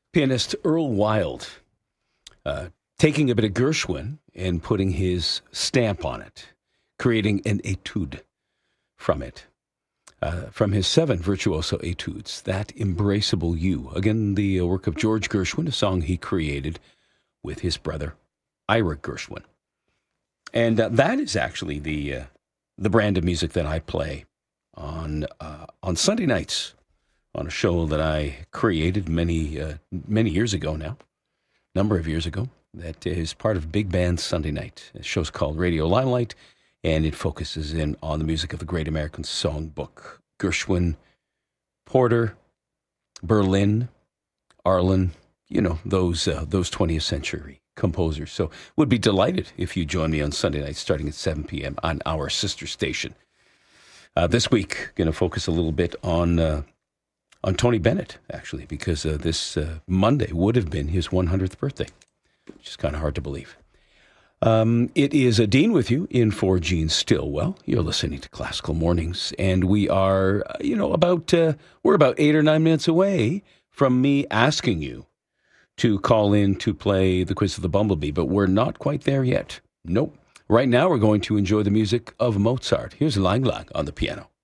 Pianist Earl Wild taking a bit of Gershwin and putting his stamp on it, creating an etude from it. From his 7 virtuoso etudes, That Embraceable You. Again, the work of George Gershwin, a song he created with his brother, Ira Gershwin. And that is actually the brand of music that I play on Sunday nights on a show that I created many years ago now, number of years ago. That is part of Big Band Sunday Night. The show's called Radio Limelight, and it focuses in on the music of the Great American Songbook. Gershwin, Porter, Berlin, Arlen, those 20th century composers. So would be delighted if you join me on Sunday night starting at 7 p.m. on our sister station. This week, going to focus a little bit on Tony Bennett, actually, because this Monday would have been his 100th birthday, which is kind of hard to believe. It is Dean with you in for Gene Stillwell. You're listening to Classical Mornings, and we are, we're about 8 or 9 minutes away from me asking you to call in to play the Quiz of the Bumblebee, but we're not quite there yet. Nope. Right now, we're going to enjoy the music of Mozart. Here's Lang Lang on the piano.